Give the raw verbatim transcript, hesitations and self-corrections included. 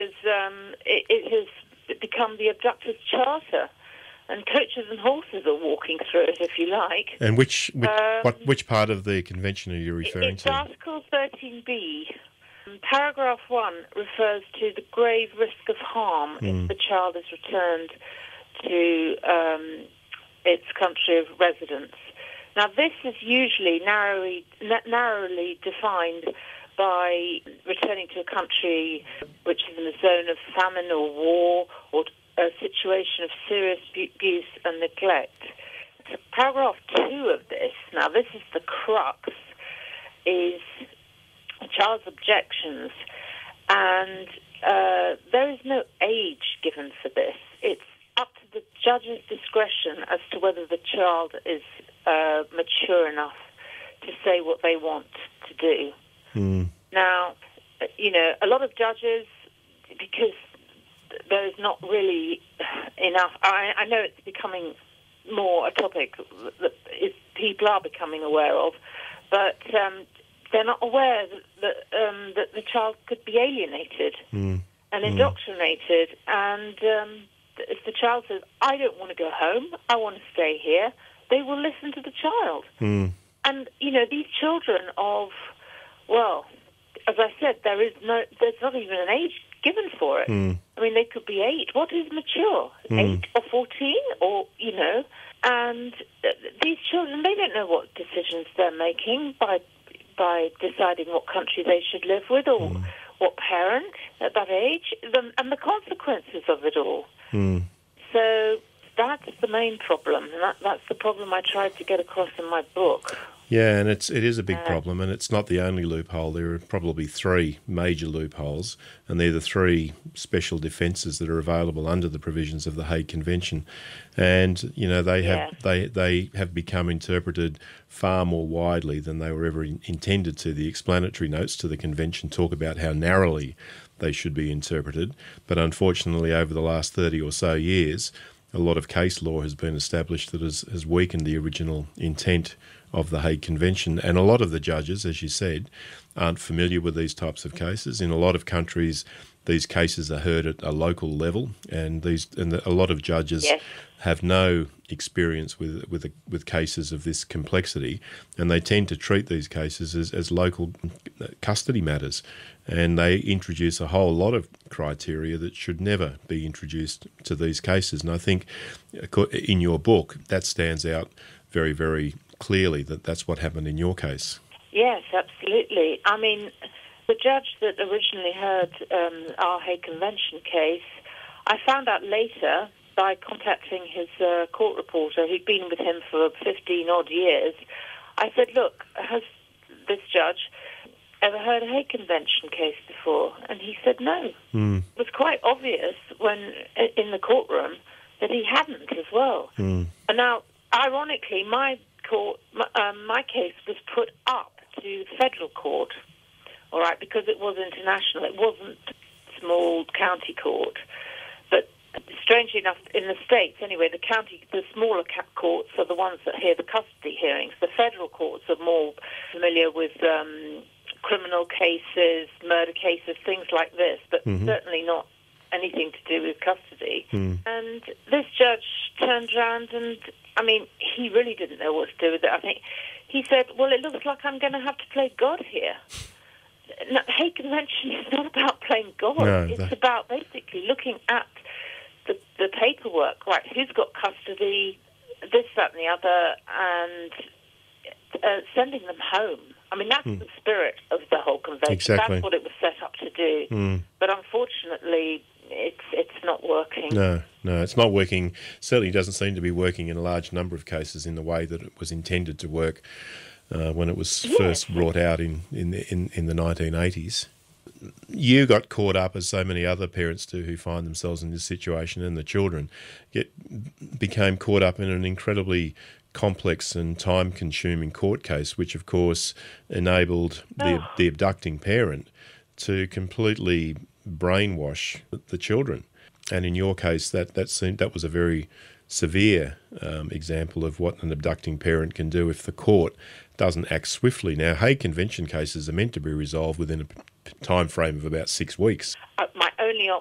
It's, um, it, it has become the abductor's charter, and coaches and horses are walking through it, if you like. And which which, um, what, which part of the convention are you referring it's to? Article thirteen B. Paragraph one refers to the grave risk of harm Mm. if the child is returned to um, its country of residence. Now, this is usually narrowly, na- narrowly defined by returning to a country which is in a zone of famine or war or a situation of serious abuse and neglect. Paragraph two of this, now this is the crux, is a child's objections, and uh, there is no age given for this. It's up to the judge's discretion as to whether the child is uh, mature enough to say what they want to do. Mm. Now, you know, a lot of judges, because there is not really enough, I, I know it's becoming more a topic that is, people are becoming aware of, but um, they're not aware that, that, um, that the child could be alienated Mm. and Mm. indoctrinated, and um, if the child says, I don't want to go home, I want to stay here, they will listen to the child. Mm. And, you know, these children of, well, as I said, there is no, there's not even an age given for it. Mm. I mean, they could be eight. What is mature? Mm. Eight or fourteen? Or, you know, and th- these children, they don't know what decisions they're making by by deciding what country they should live with or Mm. what parent at that age, the, and the consequences of it all. Mm. So that's the main problem, and that, that's the problem I tried to get across in my book. Yeah, and it's it is a big Uh, problem, and it's not the only loophole. There are probably three major loopholes, and they're the three special defences that are available under the provisions of the Hague Convention. And you know they have Yeah. they they have become interpreted far more widely than they were ever in, intended to. The explanatory notes to the convention talk about how narrowly they should be interpreted, but unfortunately, over the last thirty or so years, a lot of case law has been established that has, has weakened the original intent of the Hague Convention, and a lot of the judges, as you said, aren't familiar with these types of cases. In a lot of countries, these cases are heard at a local level, and these and a lot of judges Yes. have no experience with with with cases of this complexity, and they tend to treat these cases as, as local custody matters, and they introduce a whole lot of criteria that should never be introduced to these cases. And I think in your book that stands out very, very clearly that that's what happened in your case. Yes, absolutely. I mean, the judge that originally heard um, our Hague Convention case, I found out later by contacting his uh, court reporter who'd been with him for fifteen odd years. I said, look, has this judge ever heard a Hague Convention case before? And he said no. Mm. It was quite obvious when in the courtroom that he hadn't as well. Mm. And now, ironically, my court, my, um, my case was put up to federal court, all right, because it was international. It wasn't small county court. But strangely enough, in the States, anyway, the county, the smaller ca- courts are the ones that hear the custody hearings. The federal courts are more familiar with um, criminal cases, murder cases, things like this, but Mm-hmm. certainly not anything to do with custody. Mm. And this judge turned around and, I mean, he really didn't know what to do with it. I think he said, well, it looks like I'm going to have to play God here. No, Hague Convention is not about playing God. No, it's that- about basically looking at the, the paperwork, right, who's got custody, this, that, and the other, and uh, sending them home. I mean, that's the spirit of the whole convention. Exactly. That's what it was set up to do. Mm. But unfortunately, it's it's not working. No, no, it's not working. Certainly doesn't seem to be working in a large number of cases in the way that it was intended to work uh, when it was Yes. first brought out in, in, the, in, in the nineteen eighties. You got caught up, as so many other parents do who find themselves in this situation, and the children get became caught up in an incredibly complex and time-consuming court case, which of course enabled the, Oh. the abducting parent to completely brainwash the children. And in your case, that that seemed that was a very severe um, example of what an abducting parent can do if the court doesn't act swiftly. Now, Hague Convention cases are meant to be resolved within a p- time frame of about six weeks. Uh, my own only